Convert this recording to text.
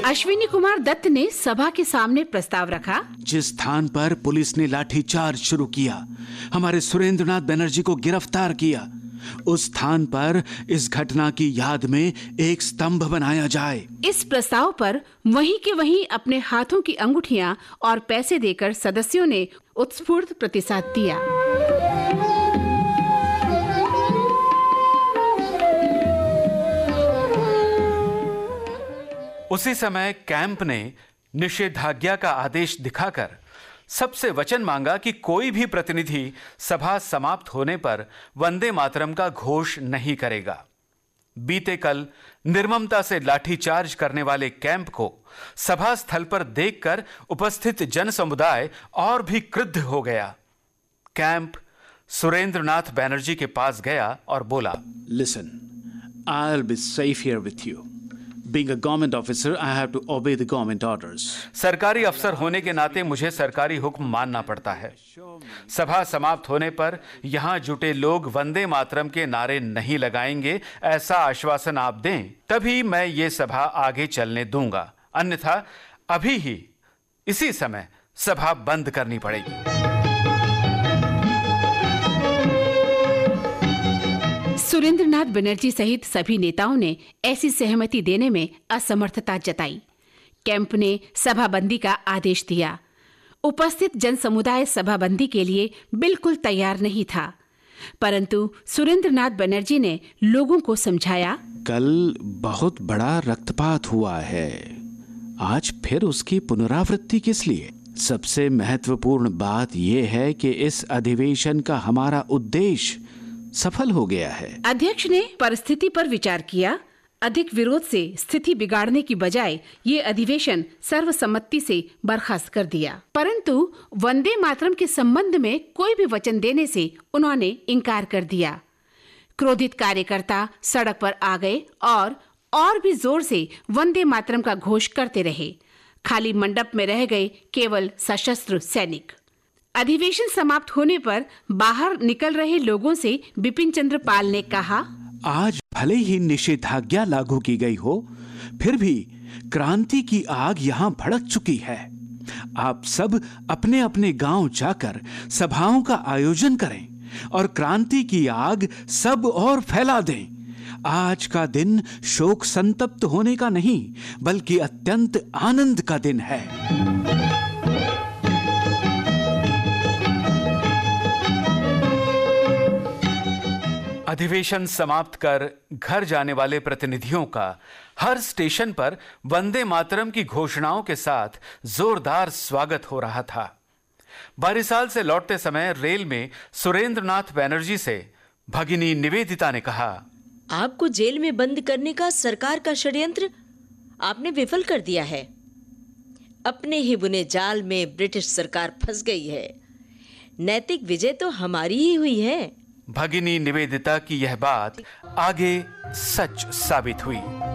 अश्विनी कुमार दत्त ने सभा के सामने प्रस्ताव रखा। जिस स्थान पर पुलिस ने लाठीचार्ज शुरू किया, हमारे सुरेंद्रनाथ बनर्जी को गिरफ्तार किया, उस स्थान पर इस घटना की याद में एक स्तंभ बनाया जाए। इस प्रस्ताव पर वहीं के वहीं अपने हाथों की अंगूठियां और पैसे देकर सदस्यों ने उत्स्फूर्त प्रतिसाद दिया। उसी समय कैंप ने निषेधाज्ञा का आदेश दिखाकर सबसे वचन मांगा कि कोई भी प्रतिनिधि सभा समाप्त होने पर वंदे मातरम का घोष नहीं करेगा। बीते कल निर्ममता से लाठीचार्ज करने वाले कैंप को सभा स्थल पर देखकर उपस्थित जन समुदाय और भी क्रुद्ध हो गया। कैंप सुरेंद्रनाथ बनर्जी के पास गया और बोला, Listen, I'll be safe here with you. Being a government officer, I have to obey the government orders. सरकारी अफसर होने के नाते मुझे सरकारी हुक्म मानना पड़ता है। सभा समाप्त होने पर यहाँ जुटे लोग वंदे मातरम के नारे नहीं लगाएंगे, ऐसा आश्वासन आप दें, तभी मैं ये सभा आगे चलने दूंगा। अन्यथा अभी ही इसी समय सभा बंद करनी पड़ेगी। सुरेंद्रनाथ बनर्जी सहित सभी नेताओं ने ऐसी सहमति देने में असमर्थता जताई। कैंप ने सभाबंदी का आदेश दिया। उपस्थित जन समुदाय सभाबंदी के लिए बिल्कुल तैयार नहीं था, परंतु सुरेंद्रनाथ बनर्जी ने लोगों को समझाया, कल बहुत बड़ा रक्तपात हुआ है, आज फिर उसकी पुनरावृत्ति किस लिए? सबसे महत्वपूर्ण बात यह है कि इस अधिवेशन का हमारा उद्देश्य सफल हो गया है। अध्यक्ष ने परिस्थिति पर विचार किया। अधिक विरोध से स्थिति बिगाड़ने की बजाय ये अधिवेशन सर्वसम्मति से बर्खास्त कर दिया, परंतु वंदे मातरम के संबंध में कोई भी वचन देने से उन्होंने इनकार कर दिया। क्रोधित कार्यकर्ता सड़क पर आ गए और भी जोर से वंदे मातरम का घोष करते रहे। खाली मंडप में रह गए केवल सशस्त्र सैनिक। अधिवेशन समाप्त होने पर बाहर निकल रहे लोगों से बिपिन चंद्र पाल ने कहा, आज भले ही निषेधाज्ञा लागू की गई हो, फिर भी क्रांति की आग यहाँ भड़क चुकी है। आप सब अपने अपने गांव जाकर सभाओं का आयोजन करें और क्रांति की आग सब और फैला दें। आज का दिन शोक संतप्त होने का नहीं, बल्कि अत्यंत आनंद का दिन है। अधिवेशन समाप्त कर घर जाने वाले प्रतिनिधियों का हर स्टेशन पर वंदे मातरम की घोषणाओं के साथ जोरदार स्वागत हो रहा था। बारिसाल से लौटते समय रेल में सुरेंद्रनाथ बनर्जी से भगिनी निवेदिता ने कहा, आपको जेल में बंद करने का सरकार का षड्यंत्र आपने विफल कर दिया है। अपने ही बुने जाल में ब्रिटिश सरकार फंस गई है। नैतिक विजय तो हमारी ही हुई है। भगिनी निवेदिता की यह बात आगे सच साबित हुई।